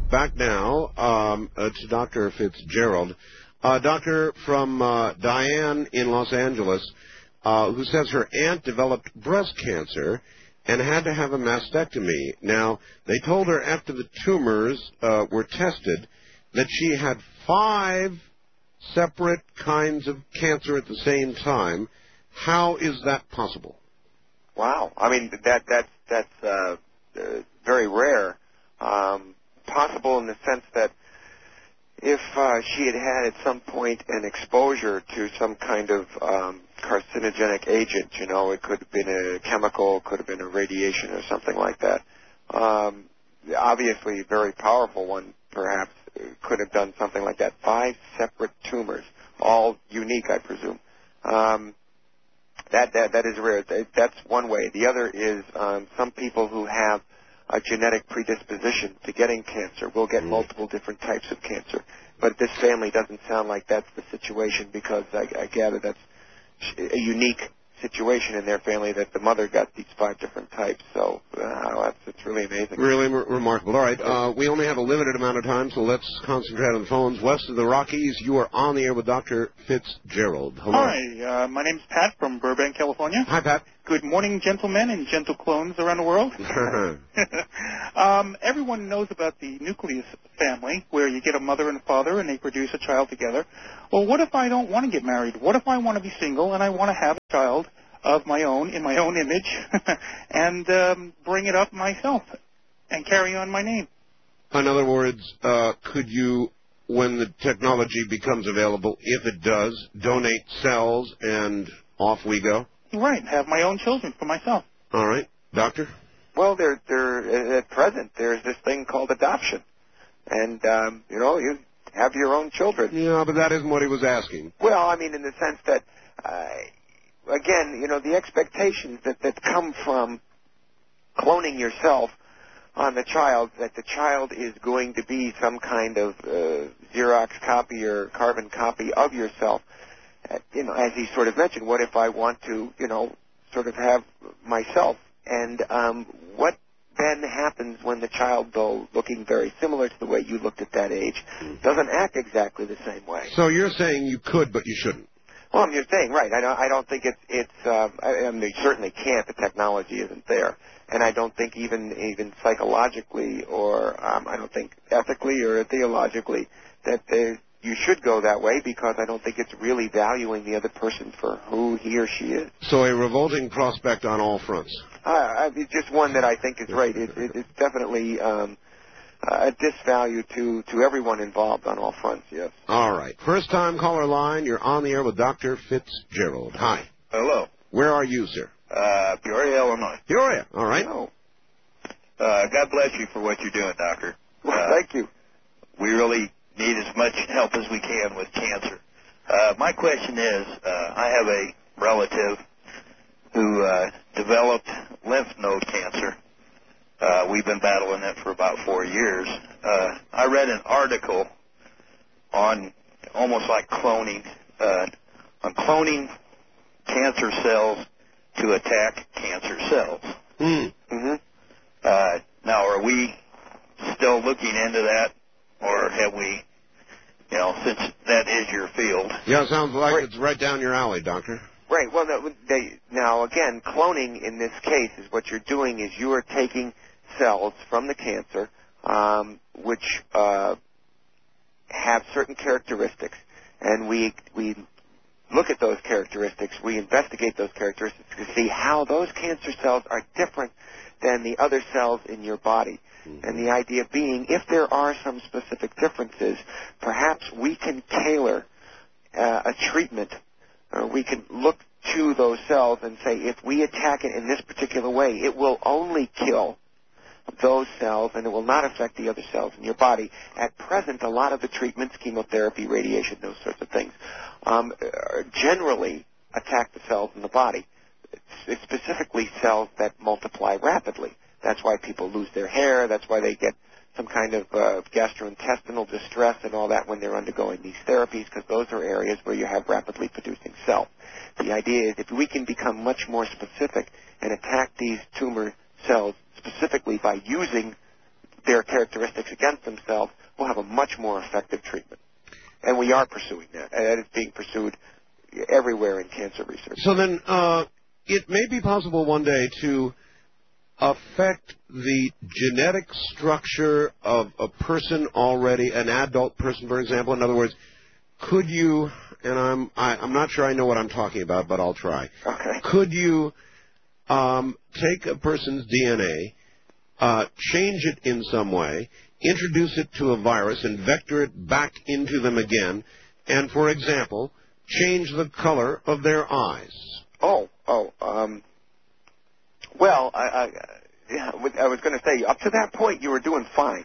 back now to Dr. Fitzgerald. Doctor, from Diane in Los Angeles, who says her aunt developed breast cancer and had to have a mastectomy. Now, they told her after the tumors were tested that she had 5 separate kinds of cancer at the same time. How is that possible? Wow. I mean, that's very rare. Possible in the sense that if she had at some point an exposure to some kind of carcinogenic agent, you know, it could have been a chemical, could have been a radiation or something like that. Obviously, a very powerful one, perhaps, could have done something like that. 5 separate tumors, all unique, I presume. That is rare. That's one way. The other is some people who have a genetic predisposition to getting cancer will get multiple different types of cancer. But this family doesn't sound like that's the situation, because I gather that's a unique situation in their family that the mother got these 5 different types. So it's really amazing. Really remarkable. All right, we only have a limited amount of time, so let's concentrate on the phones. West of the Rockies, you are on the air with Dr. Fitzgerald. Hello. Hi, my name's Pat from Burbank, California. Hi, Pat. Good morning, gentlemen and gentle clones around the world. Everyone knows about the nucleus family, where you get a mother and a father and they produce a child together. Well, what if I don't want to get married? What if I want to be single and I want to have a child of my own, in my own image, and bring it up myself and carry on my name? In other words, could you, when the technology becomes available, if it does, donate cells and off we go? Right, have my own children for myself. All right. Doctor? Well, at present, there's this thing called adoption. And, you have your own children. Yeah, but that isn't what he was asking. Well, I mean, in the sense that, again, the expectations that come from cloning yourself on the child, that the child is going to be some kind of Xerox copy or carbon copy of yourself. As he sort of mentioned, what if I want to, sort of have myself? And what then happens when the child, though looking very similar to the way you looked at that age, doesn't act exactly the same way? So you're saying you could, but you shouldn't. Well, I'm just saying, right. I don't think I mean, they certainly can't. The technology isn't there. And I don't think even psychologically or I don't think ethically or theologically that you should go that way, because I don't think it's really valuing the other person for who he or she is. So a revolting prospect on all fronts. It's just one that I think is right. It's definitely a disvalue to everyone involved on all fronts, yes. All right. First-time caller line, you're on the air with Dr. Fitzgerald. Hi. Hello. Where are you, sir? Peoria, Illinois. Peoria. All right. Oh. God bless you for what you're doing, Doctor. Well, thank you. We really need as much help as we can with cancer. My question is, I have a relative who developed lymph node cancer. We've been battling it for about 4 years. I read an article on almost like cloning, on cloning cancer cells to attack cancer cells. Mm-hmm. Now, are we still looking into that, or have we, since that is your field? Yeah, it sounds like it's right down your alley, Doctor. Right. Well, now, again, cloning in this case is what you're doing is you are taking cells from the cancer, which have certain characteristics, and we look at those characteristics, we investigate those characteristics to see how those cancer cells are different than the other cells in your body. Mm-hmm. And the idea being, if there are some specific differences, perhaps we can tailor a treatment. We can look to those cells and say, if we attack it in this particular way, it will only kill those cells and it will not affect the other cells in your body. At present, a lot of the treatments, chemotherapy, radiation, those sorts of things, generally attack the cells in the body. It's specifically cells that multiply rapidly. That's why people lose their hair. That's why they get some kind of gastrointestinal distress and all that when they're undergoing these therapies, because those are areas where you have rapidly producing cells. The idea is if we can become much more specific and attack these tumor cells specifically by using their characteristics against themselves, we'll have a much more effective treatment. And we are pursuing that. And that is being pursued everywhere in cancer research. So then it may be possible one day to affect the genetic structure of a person already, an adult person, for example. In other words, could you, and I'm not sure I know what I'm talking about, but I'll try. Okay. Could you take a person's DNA, change it in some way, introduce it to a virus, and vector it back into them again, and, for example, change the color of their eyes? Well, I was going to say, up to that point, you were doing fine.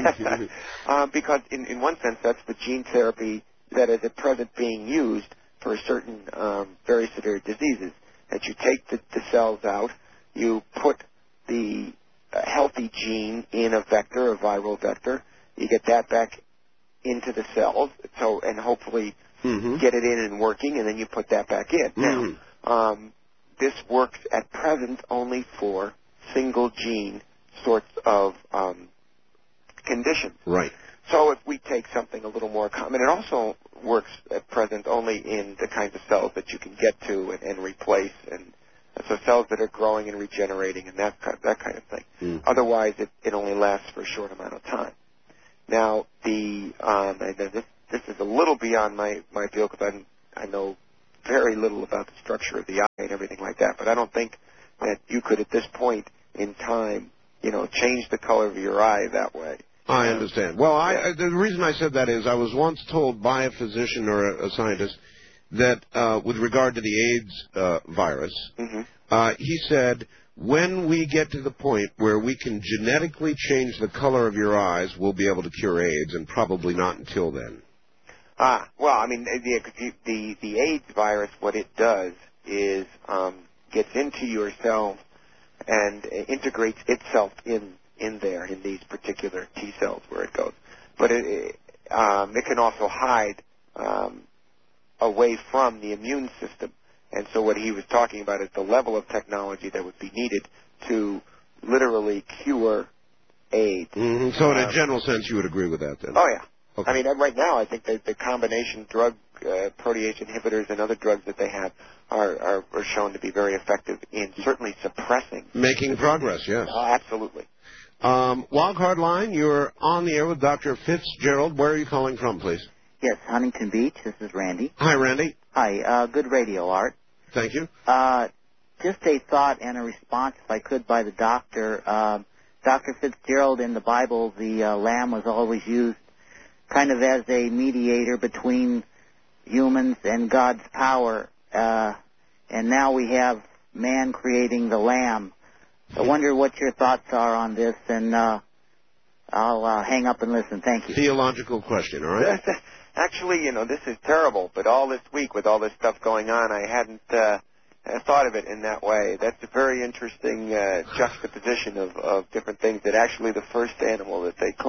Because in one sense, that's the gene therapy that is at present being used for certain very severe diseases. That you take the cells out, you put the healthy gene in a vector, a viral vector, you get that back into the cells, and hopefully get it in and working, and then you put that back in. Now, this works at present only for single gene sorts of conditions. Right. So if we take something a little more common, it also works at present only in the kinds of cells that you can get to and replace, and so cells that are growing and regenerating and that kind of thing. Otherwise, it only lasts for a short amount of time. Now, this is a little beyond my field because I know very little about the structure of the eye and everything like that, but I don't think that you could at this point in time, change the color of your eye that way. I understand. Well, the reason I said that is I was once told by a physician or a scientist that with regard to the AIDS virus, he said, when we get to the point where we can genetically change the color of your eyes, we'll be able to cure AIDS, and probably not until then. Well, I mean, the AIDS virus, what it does is gets into your cells and integrates itself in there, in these particular T cells where it goes. But it can also hide away from the immune system. And so what he was talking about is the level of technology that would be needed to literally cure AIDS. So in a general sense, you would agree with that then? Oh, yeah. Okay. I mean, right now, I think the combination drug, protease inhibitors and other drugs that they have are shown to be very effective in certainly suppressing. Making progress, yes. Absolutely. Wildcard line, you're on the air with Dr. Fitzgerald. Where are you calling from, please? Yes, Huntington Beach. This is Randy. Hi, Randy. Hi. Good radio, Art. Thank you. Just a thought and a response, if I could, by the doctor. Dr. Fitzgerald, in the Bible, the lamb was always used kind of as a mediator between humans and God's power. And now we have man creating the lamb. I wonder what your thoughts are on this, and I'll hang up and listen. Thank you. Theological question, all right? Actually, this is terrible, but all this week with all this stuff going on, I hadn't thought of it in that way. That's a very interesting juxtaposition of different things, that actually the first animal that they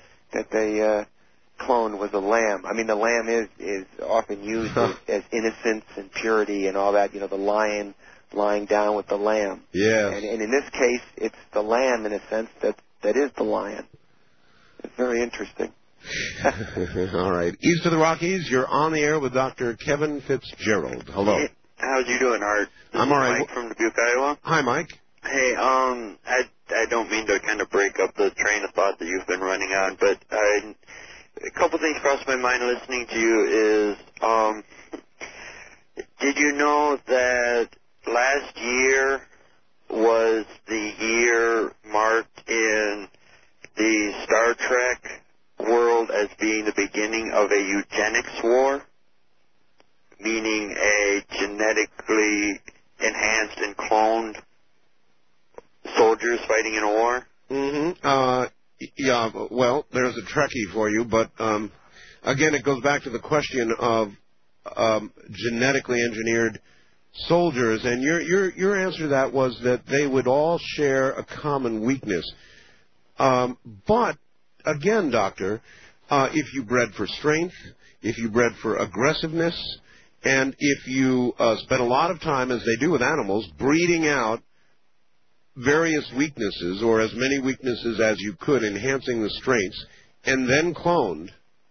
cloned was a lamb. I mean, the lamb is often used as innocence and purity and all that, the lion lying down with the lamb. Yes. And in this case, it's the lamb, in a sense, that is the lion. It's very interesting. All right. East of the Rockies, you're on the air with Dr. Kevin Fitzgerald. Hello. Hey, how's you doing, Art? I'm all right. Mike from Dubuque, Iowa. Hi, Mike. Hey, I don't mean to kind of break up the train of thought that you've been running on, but a couple things crossed my mind listening to you is, did you know that last year was the year marked in the Star Trek world as being the beginning of a eugenics war, meaning a genetically enhanced and cloned soldiers fighting in a war? Yeah, well, there's a Trekkie for you, but again, it goes back to the question of genetically engineered soldiers, and your answer to that was that they would all share a common weakness. But again, doctor, if you bred for strength, if you bred for aggressiveness, and if you spend a lot of time, as they do with animals, breeding out various weaknesses, or as many weaknesses as you could, enhancing the strengths, and then cloned.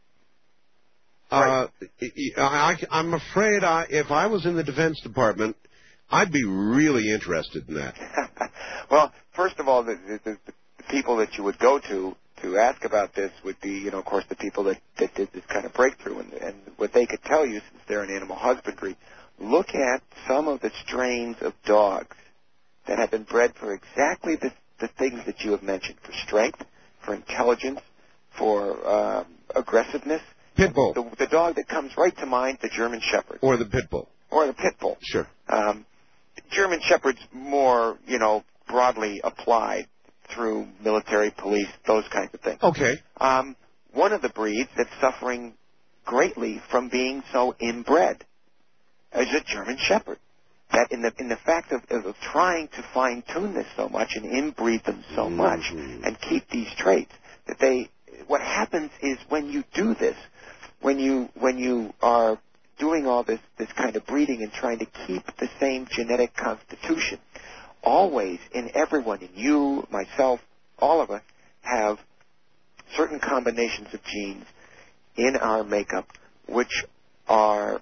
Right. I'm afraid if I was in the Defense Department, I'd be really interested in that. Well, first of all, the people that you would go to ask about this would be, of course, the people that did this kind of breakthrough. And what they could tell you, since they're in animal husbandry, look at some of the strains of dogs that have been bred for exactly the things that you have mentioned, for strength, for intelligence, for aggressiveness. Pit bull. The dog that comes right to mind, the German Shepherd. Or the pit bull. Or the pit bull. Sure. German Shepherd's more, broadly applied through military, police, those kinds of things. Okay. One of the breeds that's suffering greatly from being so inbred is a German Shepherd. That in the fact of trying to fine-tune this so much and inbreed them so much and keep these traits, that what happens is when you do this, when you are doing all this kind of breeding and trying to keep the same genetic constitution, always in everyone, in you, myself, all of us, have certain combinations of genes in our makeup which are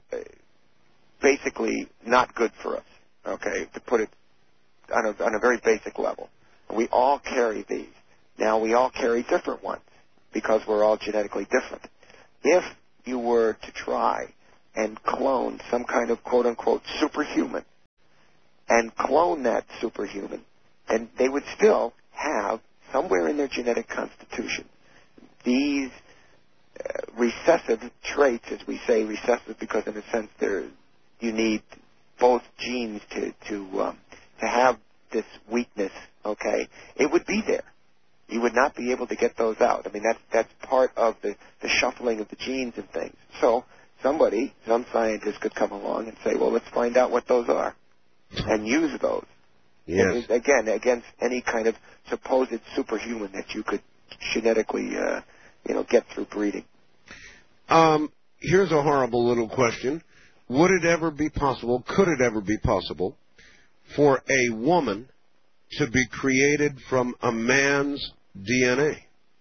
basically not good for us, okay, to put it on a very basic level. We all carry these. Now, we all carry different ones because we're all genetically different. If you were to try and clone some kind of quote-unquote superhuman and clone that superhuman, then they would still have somewhere in their genetic constitution these recessive traits, as we say, recessive because in a sense you need both genes to have this weakness, okay? It would be there. You would not be able to get those out. I mean, that's part of the shuffling of the genes and things. So some scientist could come along and say, well, let's find out what those are and use those. Yes. Again, against any kind of supposed superhuman that you could genetically, get through breeding. Here's a horrible little question. Would it ever be possible, could it ever be possible, for a woman to be created from a man's DNA?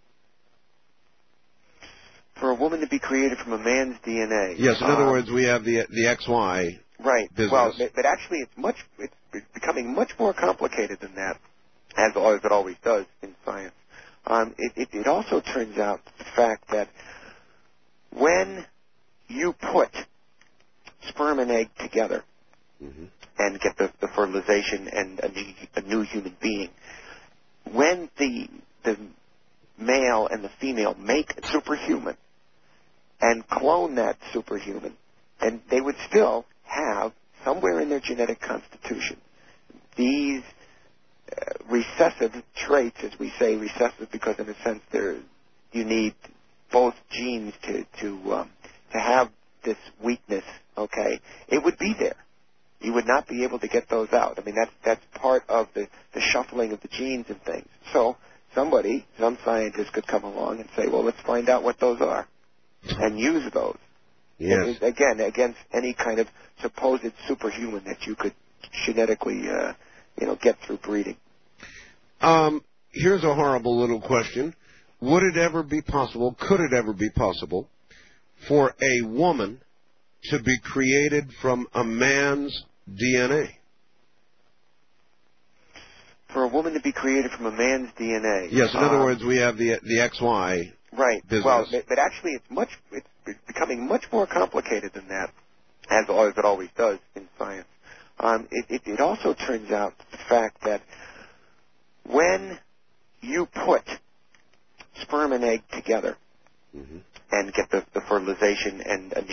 For a woman to be created from a man's DNA? Yes, in other words, we have the XY right. business. Well, but actually it's becoming much more complicated than that, as it always does in science. It also turns out the fact that when you put sperm and egg together and get the fertilization and a new human being, when the male and the female make a superhuman and clone that superhuman, and they would still have somewhere in their genetic constitution these recessive traits, as we say, recessive because in a sense you need both genes to have this weakness, okay? It would be there. You would not be able to get those out. I mean, that's part of the shuffling of the genes and things. So some scientist could come along and say, well, let's find out what those are and use those. Yes. Again, against any kind of supposed superhuman that you could genetically, get through breeding. Here's a horrible little question. Would it ever be possible, could it ever be possible, for a woman to be created from a man's DNA? For a woman to be created from a man's DNA? Yes, in other words, we have the XY right. business. Well, but actually it's becoming much more complicated than that, as it always does in science. It also turns out the fact that when you put sperm and egg together and get the fertilization and